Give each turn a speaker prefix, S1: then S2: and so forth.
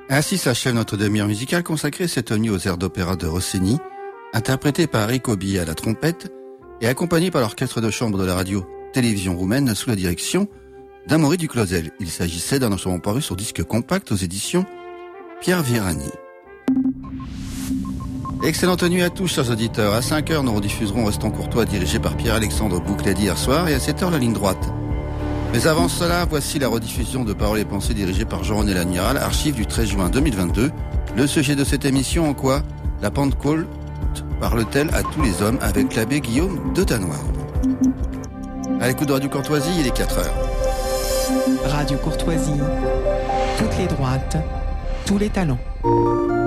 S1: Ainsi s'achève notre demi-heure musicale consacrée cette nuit aux airs d'opéra de Rossini, interprété par Enrico Bia à la trompette et accompagné par l'orchestre de chambre de la radio-télévision roumaine sous la direction d'Amaury Duclozel. Il s'agissait d'un enregistrement paru sur disque compact aux éditions Pierre Virani. Excellente nuit à tous, chers auditeurs. À 5h, nous rediffuserons Restons courtois, dirigé par Pierre-Alexandre Bouclet d'hier soir, et à 7h, la ligne droite. Mais avant cela, voici la rediffusion de Paroles et Pensées dirigée par Jean-René Lamiral, archive du 13 juin 2022. Le sujet de cette émission, en quoi la Pentecôte parle-t-elle à tous les hommes, avec l'abbé Guillaume de Tanoir. À l'écoute de Radio Courtoisie, il est 4h.
S2: Radio Courtoisie, toutes les droites, tous les talents.